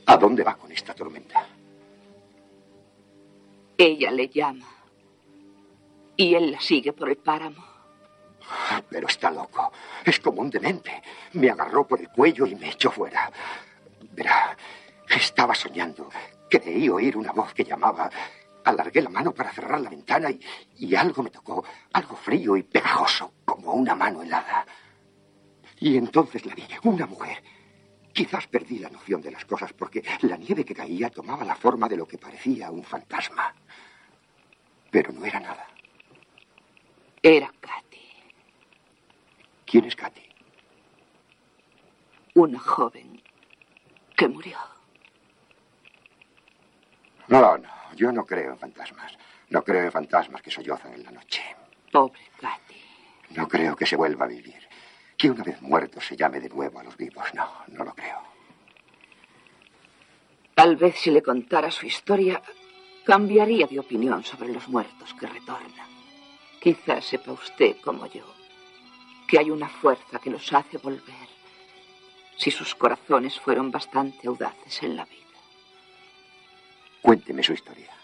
¿A dónde va con esta tormenta? Ella le llama. Y él la sigue por el páramo. Pero está loco. Es como un demente. Me agarró por el cuello y me echó fuera. Verá, estaba soñando. Creí oír una voz que llamaba. Alargué la mano para cerrar la ventana y algo me tocó. Algo frío y pegajoso, como una mano helada. Y entonces la vi, una mujer. Quizás perdí la noción de las cosas porque la nieve que caía tomaba la forma de lo que parecía un fantasma. Pero no era nada. Era Katy. ¿Quién es Katy? Una joven que murió. No, yo no creo en fantasmas. No creo en fantasmas que sollozan en la noche. Pobre Katy. No creo que se vuelva a vivir. Que una vez muerto se llame de nuevo a los vivos. No lo creo. Tal vez si le contara su historia, cambiaría de opinión sobre los muertos que retornan. Quizás sepa usted, como yo, que hay una fuerza que los hace volver si sus corazones fueron bastante audaces en la vida. Cuénteme su historia.